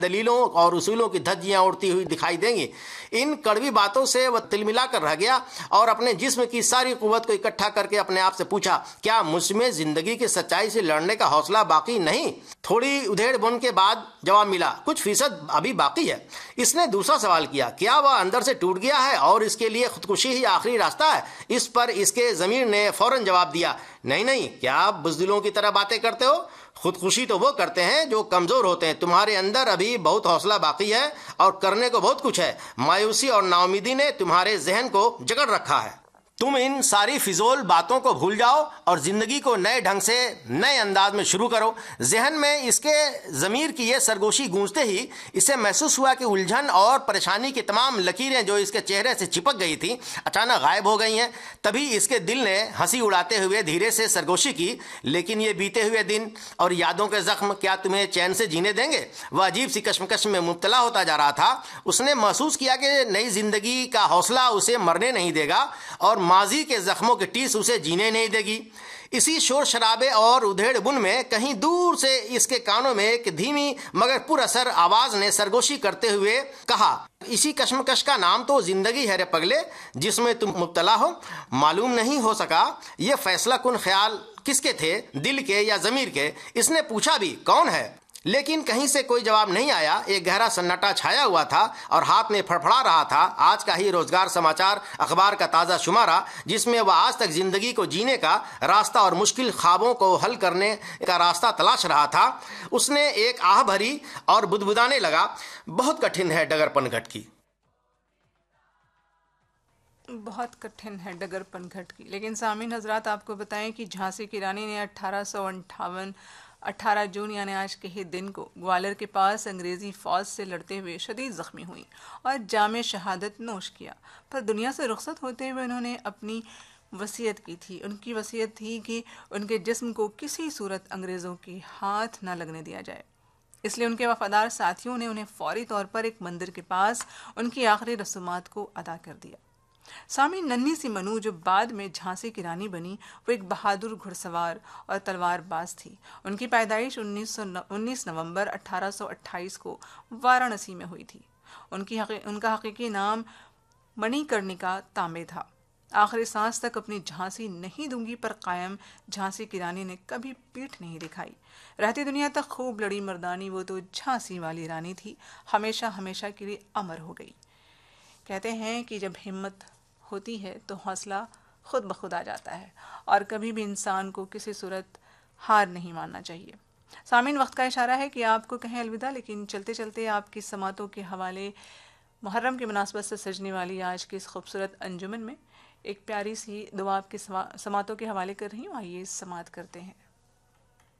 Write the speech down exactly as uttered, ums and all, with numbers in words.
दलीलों और उसूलों की धज्जियां उड़ती हुई दिखाई देंगी। इन कड़वी बातों से वह तिलमिला कर रह गया और अपने जिस्म की सारी कुव्वत को इकट्ठा करके अपने आप से पूछा, क्या मुझमें जिंदगी की सच्चाई से लड़ने का हौसला बाकी नहीं? थोड़ी उधेड़ बुन के बाद जवाब मिला, कुछ फीसद अभी बाकी है। इसने दूसरा सवाल किया, क्या वह अंदर से टूट गया है और इसके लिए खुदकुशी ही आखिरी रास्ता है? इस पर इसके ज़मीर ने फौरन जवाब दिया, नहीं नहीं, क्या आप बुज़दिलों की तरह बातें करते हो? खुदकुशी तो वो करते हैं जो कमजोर होते हैं। तुम्हारे अंदर अभी बहुत हौसला बाकी है और करने को बहुत कुछ है। मायूसी और नाउमीदी ने तुम्हारे जहन को जकड़ रखा है। तुम इन सारी फिजोल बातों को भूल जाओ और जिंदगी को नए ढंग से नए अंदाज में शुरू करो। जहन में इसके ज़मीर की यह सरगोशी गूंजते ही इसे महसूस हुआ कि उलझन और परेशानी की तमाम लकीरें जो इसके चेहरे से चिपक गई थी अचानक गायब हो गई हैं। तभी इसके दिल ने हंसी उड़ाते हुए धीरे से सरगोशी की, लेकिन ये बीते हुए दिन और यादों के जख्म क्या तुम्हें चैन से जीने देंगे? वह अजीब सी कश्मकश में मुब्तला होता जा रहा था। उसने महसूस किया कि नई जिंदगी का हौसला उसे मरने नहीं देगा और माजी के जख्मों की टीस उसे जीने नहीं देगी। इसी शोर शराबे और उधेड़ बुन में कहीं दूर से इसके कानों में एक धीमी मगर पुरअसर आवाज ने सरगोशी करते हुए कहा, इसी कश्मकश का नाम तो जिंदगी है रे पगले, जिसमें तुम मुब्तला हो। मालूम नहीं हो सका ये फैसला कुन ख्याल किसके थे, दिल के या जमीर के? इसने पूछा भी, कौन है? लेकिन कहीं से कोई जवाब नहीं आया। एक गहरा सन्नाटा छाया हुआ था और हाथ में फड़फड़ा रहा था आज का ही रोजगार समाचार अखबार का ताज़ा शुमारा, जिसमें वह आज तक जिंदगी को जीने का रास्ता और मुश्किल ख्वाबों को हल करने का रास्ता तलाश रहा था। उसने एक आह भरी और बुदबुदाने लगा, बहुत कठिन है डगर पनघट की। बहुत कठिन है डगर पनघट की। लेकिन सामीन हजरात, आपको बताएं कि झांसी की रानी ने अट्ठारह सौ अंठावन अठारह जून यानी आज के ही दिन को ग्वालियर के पास अंग्रेजी फौज से लड़ते हुए शदीद जख्मी हुई और जामे शहादत नोश किया। पर दुनिया से रुखसत होते हुए उन्होंने अपनी वसीयत की थी। उनकी वसीयत थी कि उनके जिस्म को किसी सूरत अंग्रेज़ों के हाथ न लगने दिया जाए। इसलिए उनके वफादार साथियों ने उन्हें फौरी तौर पर एक मंदिर के पास उनकी आखिरी रसूमात को अदा कर दिया। सामी नन्ही सी मनु, जो बाद में झांसी की रानी बनी, वो एक बहादुर घुड़सवार और तलवारबाज थी। उनकी पैदाइश उन्नीस नवंबर अठारह सौ अट्ठाईस को वाराणसी में हुई थी। उनकी हकी, उनका हकीकी नाम मणिकर्णिका तांबे था। आखिरी सांस तक अपनी झांसी नहीं दूंगी पर कायम झांसी की रानी ने कभी पीठ नहीं दिखाई। रहती दुनिया तक खूब लड़ी मर्दानी वो तो झांसी वाली रानी थी, हमेशा हमेशा के लिए अमर हो गई। कहते हैं कि जब हिम्मत होती है तो हौसला खुद ब खुद आ जाता है और कभी भी इंसान को किसी सूरत हार नहीं मानना चाहिए। सामीन, वक्त का इशारा है कि आपको कहें अलविदा, लेकिन चलते चलते आपकी समातों के हवाले मुहर्रम की मुनासबत से सजने वाली आज की इस खूबसूरत अंजुमन में एक प्यारी सी दुआ आपकी समातों के हवाले कर रही हूँ। आइए समात करते हैं।